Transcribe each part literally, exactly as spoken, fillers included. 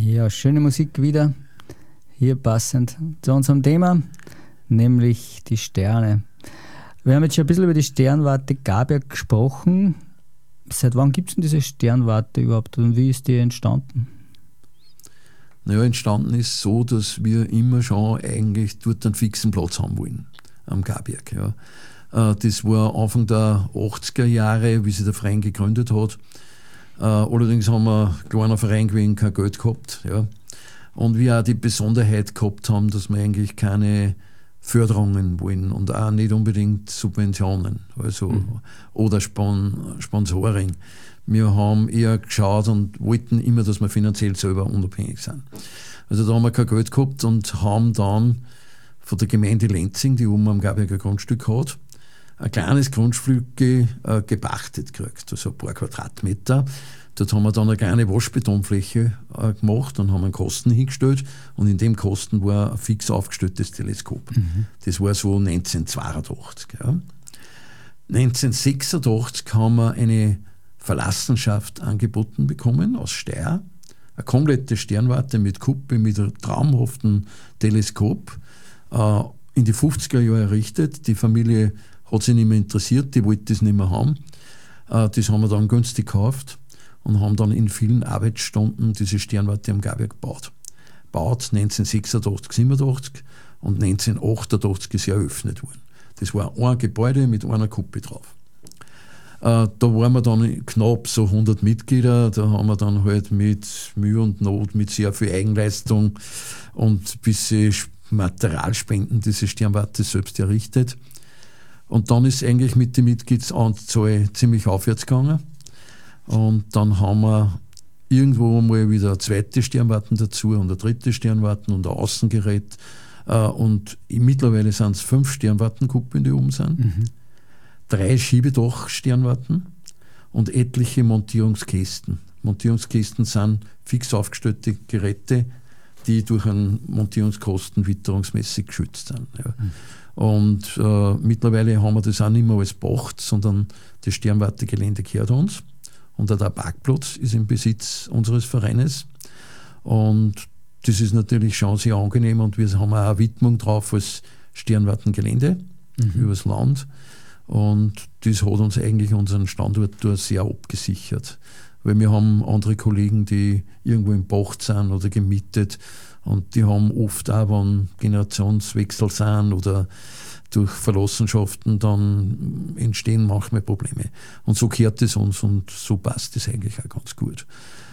Ja, schöne Musik wieder, hier passend zu unserem Thema, nämlich die Sterne. Wir haben jetzt schon ein bisschen über die Sternwarte Gaberg gesprochen. Seit wann gibt es denn diese Sternwarte überhaupt und wie ist die entstanden? Naja, entstanden ist so, dass wir immer schon eigentlich dort einen fixen Platz haben wollen, am Gaberg. Ja. Das war Anfang der achtziger Jahre, wie sich der Verein gegründet hat. Allerdings haben wir ein kleiner Verein gewesen, kein Geld gehabt. Ja. Und wir auch die Besonderheit gehabt haben, dass wir eigentlich keine Förderungen wollen und auch nicht unbedingt Subventionen also, mhm. oder Spon- Sponsoring. Wir haben eher geschaut und wollten immer, dass wir finanziell selber unabhängig sind. Also da haben wir kein Geld gehabt und haben dann von der Gemeinde Lenzing, die oben am Gaberger Grundstück hat, ein kleines Grundstück äh, gepachtet gekriegt, also ein paar Quadratmeter. Dort haben wir dann eine kleine Waschbetonfläche äh, gemacht und haben einen Kasten hingestellt und in dem Kasten war ein fix aufgestelltes Teleskop. Mhm. Das war so neunzehnhundertzweiundachtzig. Ja. neunzehnhundertsechsundachtzig haben wir eine Verlassenschaft angeboten bekommen aus Steyr. Eine komplette Sternwarte mit Kuppe, mit einem traumhaften Teleskop, äh, in die fünfziger Jahre errichtet. Die Familie hat sich nicht mehr interessiert, die wollte das nicht mehr haben. Äh, das haben wir dann günstig gekauft und haben dann in vielen Arbeitsstunden diese Sternwarte am Gaberg gebaut. Baut neunzehnhundertsechsundachtzig, siebenundachtzig und neunzehnhundertachtundachtzig ist eröffnet worden. Das war ein Gebäude mit einer Kuppe drauf. Äh, da waren wir dann knapp so hundert Mitglieder, da haben wir dann halt mit Mühe und Not, mit sehr viel Eigenleistung und ein bisschen Materialspenden diese Sternwarte selbst errichtet. Und dann ist eigentlich mit der Mitgliedsanzahl ziemlich aufwärts gegangen. Und dann haben wir irgendwo mal wieder eine zweite Sternwarte dazu und eine dritte Sternwarte und ein Außengerät. Und mittlerweile sind es fünf Sternwartenkuppen, die oben sind. Mhm. Drei Schiebedach-Sternwarten und etliche Montierungskästen. Montierungskästen sind fix aufgestellte Geräte, die durch einen Montierungskosten witterungsmäßig geschützt sind. Ja. Mhm. Und äh, mittlerweile haben wir das auch nicht mehr als Pacht, sondern das Sternwartegelände gehört uns. Und auch der Parkplatz ist im Besitz unseres Vereines. Und das ist natürlich schon sehr angenehm und wir haben auch eine Widmung drauf als Sternwartengelände mhm. übers Land. Und das hat uns eigentlich unseren Standort da sehr abgesichert. Weil wir haben andere Kollegen, die irgendwo im Pacht sind oder gemietet und die haben oft auch, wenn Generationswechsel sind oder durch Verlassenschaften, dann entstehen manchmal Probleme. Und so gehört es uns und so passt es eigentlich auch ganz gut.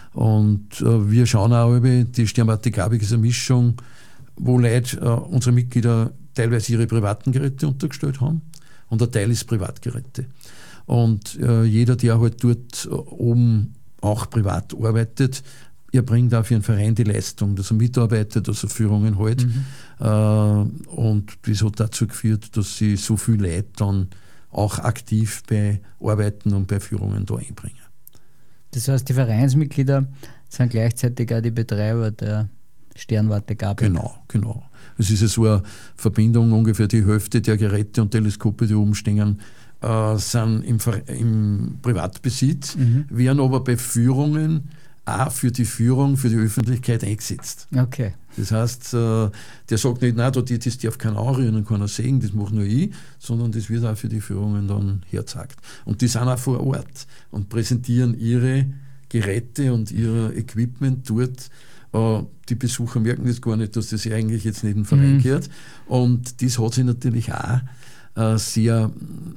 Und äh, wir schauen auch über die Sternwarte Gaberg ist eine Mischung, wo Leute, äh, unsere Mitglieder teilweise ihre privaten Geräte untergestellt haben und ein Teil ist Privatgeräte. Und äh, jeder, der halt dort äh, oben auch privat arbeitet, er bringt auch für einen Verein die Leistung, dass er mitarbeitet, dass er Führungen hält. Mhm. Äh, und das hat dazu geführt, dass sie so viele Leute dann auch aktiv bei Arbeiten und bei Führungen da einbringen. Das heißt, die Vereinsmitglieder sind gleichzeitig auch die Betreiber der Sternwarte Gaberg. Genau, genau. Es ist ja so eine Verbindung, ungefähr die Hälfte der Geräte und Teleskope, die oben stehen, äh, sind im, im Privatbesitz, mhm. werden aber bei Führungen auch für die Führung, für die Öffentlichkeit eingesetzt. Okay. Das heißt, äh, der sagt nicht, nein, das darf keiner anrühren und keiner sehen, das mache nur ich, sondern das wird auch für die Führungen dann hergezeigt. Und die sind auch vor Ort und präsentieren ihre Geräte und ihr Equipment dort. Äh, die Besucher merken das gar nicht, dass das eigentlich jetzt nicht in den Verein mhm. gehört. Und das hat sich natürlich auch äh, sehr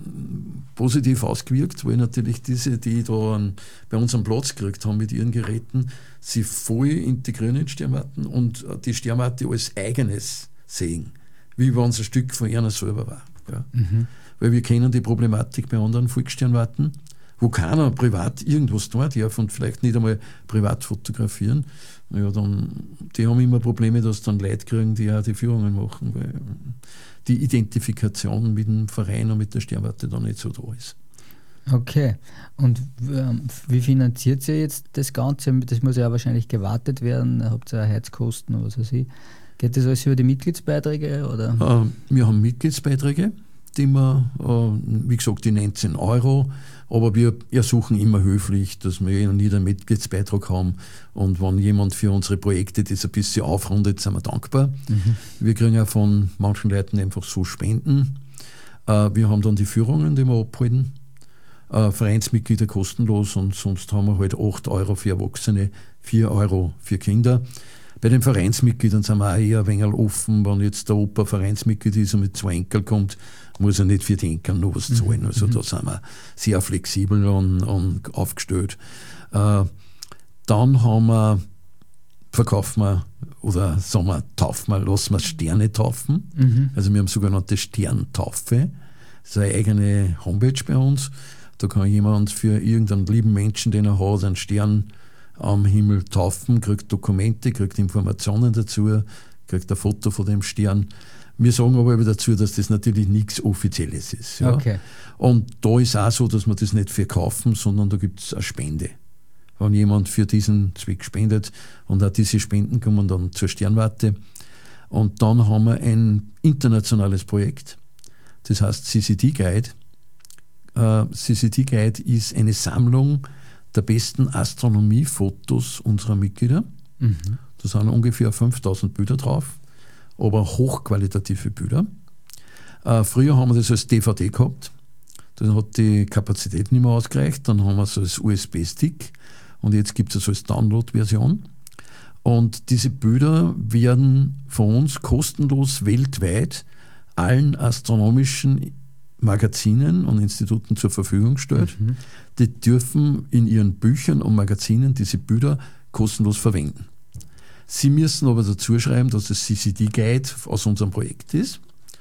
positiv ausgewirkt, weil natürlich diese, die da an, bei uns einen Platz gekriegt haben mit ihren Geräten, sie voll integrieren in Sternwarten und die Sternwarte als eigenes sehen, wie wenn es ein Stück von ihnen selber war. Ja. Mhm. Weil wir kennen die Problematik bei anderen Volkssternwarten, wo keiner privat irgendwas tun darf und vielleicht nicht einmal privat fotografieren. Ja, dann, die haben immer Probleme, dass dann Leute kriegen, die auch die Führungen machen, weil die Identifikation mit dem Verein und mit der Sternwarte da nicht so da ist. Okay. Und wie finanziert ihr jetzt das Ganze? Das muss ja wahrscheinlich gewartet werden. Habt ihr Heizkosten oder was weiß ich? Geht das alles über die Mitgliedsbeiträge? Oder? Äh, wir haben Mitgliedsbeiträge. die wir, äh, wie gesagt, die neunzehn Euro, aber wir ersuchen immer höflich, dass wir nie einen Mitgliedsbeitrag haben und wenn jemand für unsere Projekte das ein bisschen aufrundet, sind wir dankbar. Mhm. Wir kriegen ja von manchen Leuten einfach so Spenden. Äh, wir haben dann die Führungen, die wir abhalten. Äh, Vereinsmitglieder kostenlos und sonst haben wir halt acht Euro für Erwachsene, vier Euro für Kinder. Bei den Vereinsmitgliedern sind wir auch eher ein wenig offen. Wenn jetzt der Opa Vereinsmitglied ist und mit zwei Enkeln kommt, muss er nicht für die Enkel noch was zahlen. Mhm. Also da sind wir sehr flexibel und, und aufgestellt. Äh, dann haben wir, verkaufen wir oder sagen wir, taufen wir, lassen wir Sterne taufen. Mhm. Also wir haben sogenannte Sterntaufe. Das ist eine eigene Homepage bei uns. Da kann jemand für irgendeinen lieben Menschen, den er hat, einen Stern am Himmel taufen, kriegt Dokumente, kriegt Informationen dazu, kriegt ein Foto von dem Stern. Wir sagen aber dazu, dass das natürlich nichts Offizielles ist. Ja. Okay. Und da ist auch so, dass wir das nicht verkaufen, sondern da gibt es eine Spende. Wenn jemand für diesen Zweck spendet und auch diese Spenden kommen dann zur Sternwarte. Und dann haben wir ein internationales Projekt, das heißt C C T-Guide. Uh, C C T-Guide ist eine Sammlung der besten Astronomiefotos unserer Mitglieder. Mhm. Da sind ungefähr fünftausend Bilder drauf, aber hochqualitative Bilder. Uh, früher haben wir das als D V D gehabt. Dann hat die Kapazität nicht mehr ausgereicht. Dann haben wir es als U S B-Stick und jetzt gibt es es als Download-Version. Und diese Bilder werden von uns kostenlos weltweit allen astronomischen Magazinen und Instituten zur Verfügung gestellt. Mhm. Die dürfen in ihren Büchern und Magazinen diese Bilder kostenlos verwenden. Sie müssen aber dazu schreiben, dass das C C T-Guide aus unserem Projekt ist.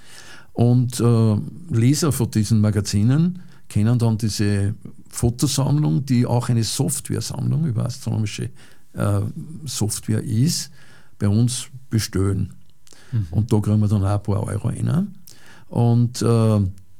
Und äh, Leser von diesen Magazinen können dann diese Fotosammlung, die auch eine Softwaresammlung über astronomische äh, Software ist, bei uns bestellen. Mhm. Und da kriegen wir dann auch ein paar Euro rein. Und äh,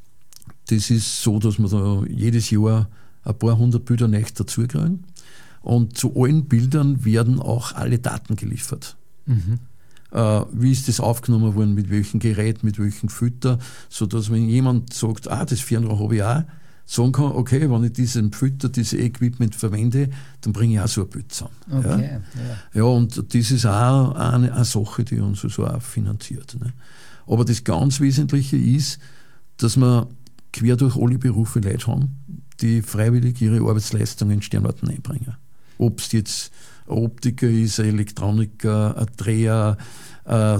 das ist so, dass wir da jedes Jahr ein paar hundert Bilder neu dazukriegen. Und zu allen Bildern werden auch alle Daten geliefert. Mhm. Äh, wie ist das aufgenommen worden, mit welchem Gerät, mit welchem Filter, sodass wenn jemand sagt, ah, das Fernrohr habe ich auch, sagen kann, okay, wenn ich diesen Filter, dieses Equipment verwende, dann bringe ich auch so ein Bild zusammen. Okay, ja? Ja. Ja, und das ist auch eine, eine Sache, die uns so auch finanziert. Ne? Aber das ganz Wesentliche ist, dass wir quer durch alle Berufe Leute haben, die freiwillig ihre Arbeitsleistungen in Sternwarten einbringen. Ob es jetzt ein Optiker ist, ein Elektroniker, ein Dreher, ein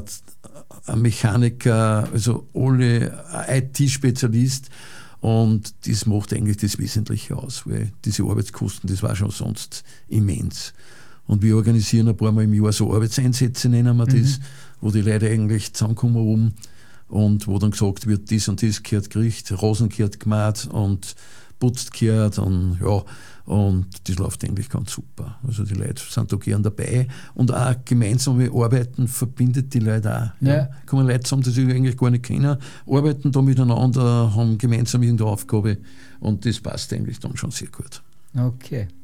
Mechaniker, also alle, ein I T-Spezialist. Und das macht eigentlich das Wesentliche aus, weil diese Arbeitskosten, das war schon sonst immens. Und wir organisieren ein paar Mal im Jahr so Arbeitseinsätze, nennen wir das, mhm. wo die Leute eigentlich zusammenkommen oben und wo dann gesagt wird, dies und das gehört gekriegt, Rosen gehört gemacht und putzt gehört und ja, und das läuft eigentlich ganz super. Also die Leute sind da gern dabei und auch gemeinsame Arbeiten verbindet die Leute auch. Ja. Ja. Kommen Leute zusammen, die sich eigentlich gar nicht kennen, arbeiten da miteinander, haben gemeinsam irgendeine Aufgabe und das passt eigentlich dann schon sehr gut. Okay.